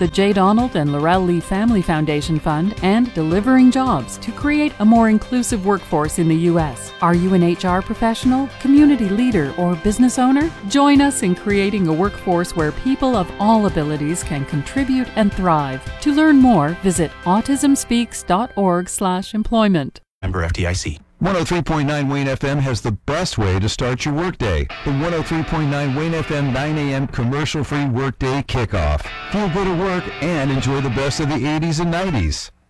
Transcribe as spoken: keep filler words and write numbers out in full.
the J. Donald and Laurel Lee Family Foundation Fund, and Delivering Jobs to create a more inclusive workforce in the U S. Are you an H R professional, community leader, or business owner? Join us in creating a workforce where people of all abilities can contribute and thrive. To learn more, visit autism speaks dot org slash employment. Member F D I C. one oh three point nine Wayne F M has the best way to start your workday. The one oh three point nine Wayne F M nine a.m. commercial-free workday kickoff. Feel good at work and enjoy the best of the eighties and nineties.